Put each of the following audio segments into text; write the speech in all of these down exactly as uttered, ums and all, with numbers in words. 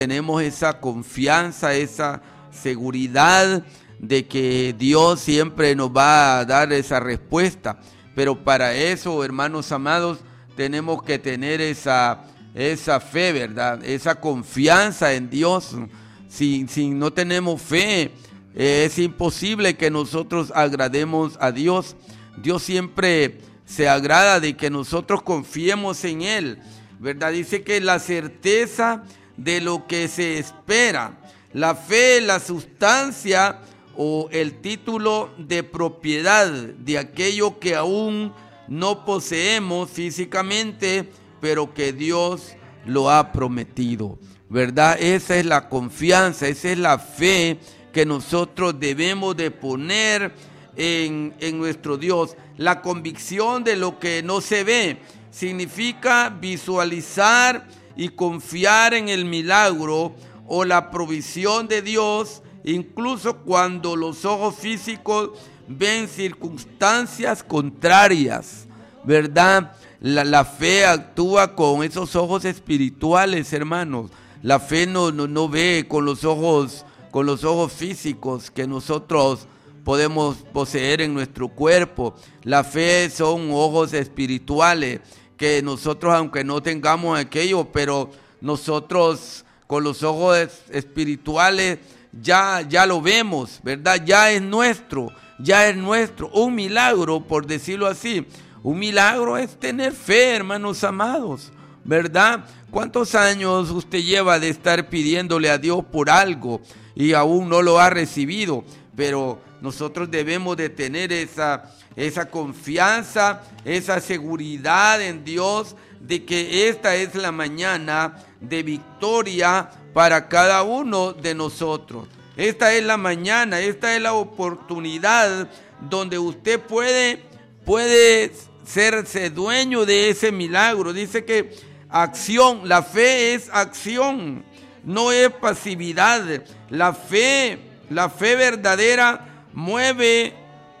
tenemos esa confianza, esa seguridad de que Dios siempre nos va a dar esa respuesta. Pero para eso, hermanos amados, tenemos que tener esa, esa fe, ¿verdad? Esa confianza en Dios. Si, si no tenemos fe, eh, es imposible que nosotros agrademos a Dios. Dios siempre se agrada de que nosotros confiemos en Él, ¿verdad? Dice que la certeza de lo que se espera, la fe, la sustancia o el título de propiedad de aquello que aún no poseemos físicamente, pero que Dios lo ha prometido, ¿verdad? Esa es la confianza, esa es la fe que nosotros debemos de poner en, en nuestro Dios. La convicción de lo que no se ve significa visualizar y confiar en el milagro o la provisión de Dios, incluso cuando los ojos físicos ven circunstancias contrarias, ¿verdad? La, la fe actúa con esos ojos espirituales, hermanos. La fe no, no, no ve con los ojos, con los ojos físicos que nosotros podemos poseer en nuestro cuerpo. La fe son ojos espirituales que nosotros, aunque no tengamos aquello, pero nosotros con los ojos espirituales ya, ya lo vemos, ¿verdad? Ya es nuestro, ya es nuestro. Un milagro, por decirlo así, un milagro es tener fe, hermanos amados, ¿verdad? ¿Cuántos años usted lleva de estar pidiéndole a Dios por algo y aún no lo ha recibido? Pero nosotros debemos de tener esa, esa confianza, esa seguridad en Dios de que esta es la mañana de victoria para cada uno de nosotros. Esta es la mañana, esta es la oportunidad donde usted puede, puede serse dueño de ese milagro. Dice que acción, la fe es acción, no es pasividad. La fe, la fe verdadera mueve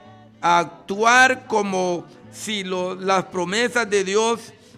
a actuar como si lo, las promesas de Dios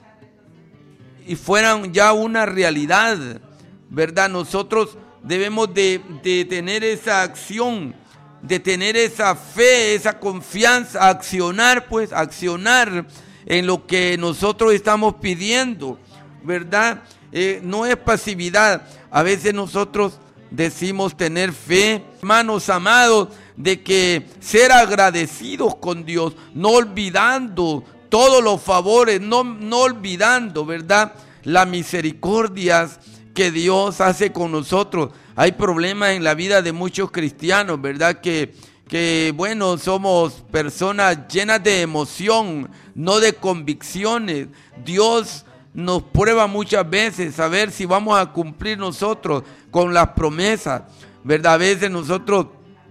y fueran ya una realidad, ¿verdad? Nosotros debemos de, de tener esa acción, de tener esa fe, esa confianza, accionar, pues, accionar en lo que nosotros estamos pidiendo, ¿verdad? Eh, no es pasividad. A veces nosotros decimos tener fe, hermanos amados, de que ser agradecidos con Dios, no olvidando todos los favores, no, no olvidando, ¿verdad?, las misericordias que Dios hace con nosotros. Hay problemas en la vida de muchos cristianos, ¿verdad?, que, que bueno, somos personas llenas de emoción, no de convicciones. Dios nos prueba muchas veces a ver si vamos a cumplir nosotros con las promesas, ¿verdad? A veces nosotros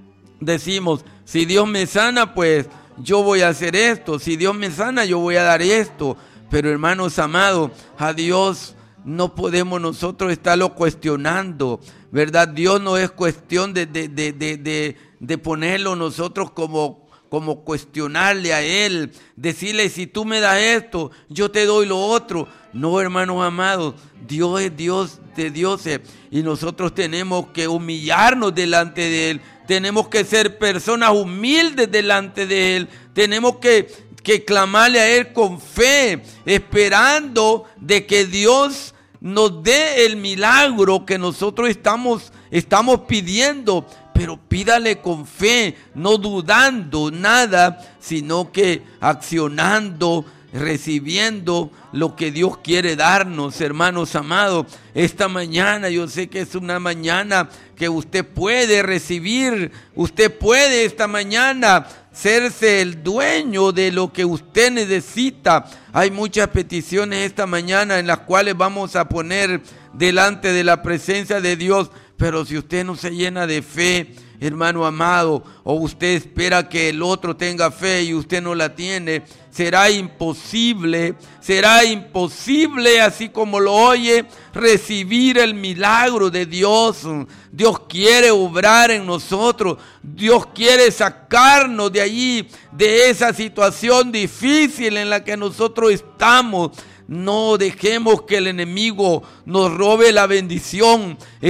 decimos, si Dios me sana, pues yo voy a hacer esto. Si Dios me sana, yo voy a dar esto. Pero hermanos amados, a Dios no podemos nosotros estarlo cuestionando, ¿verdad? Dios no es cuestión de, de, de, de, de, de ponerlo nosotros como, como cuestionarle a Él, decirle, si tú me das esto, yo te doy lo otro. No, hermanos amados, Dios es Dios de dioses y nosotros tenemos que humillarnos delante de Él. Tenemos que ser personas humildes delante de Él. Tenemos que, que clamarle a Él con fe, esperando de que Dios nos dé el milagro que nosotros estamos, estamos pidiendo. Pero pídale con fe, no dudando nada, sino que accionando, recibiendo lo que Dios quiere darnos, hermanos amados. Esta mañana yo sé que es una mañana que usted puede recibir, usted puede esta mañana serse el dueño de lo que usted necesita. Hay muchas peticiones esta mañana en las cuales vamos a poner delante de la presencia de Dios, pero si usted no se llena de fe, hermano amado, o usted espera que el otro tenga fe y usted no la tiene, será imposible, será imposible, así como lo oye, recibir el milagro de Dios. Dios quiere obrar en nosotros, Dios quiere sacarnos de allí, de esa situación difícil en la que nosotros estamos. No dejemos que el enemigo nos robe la bendición.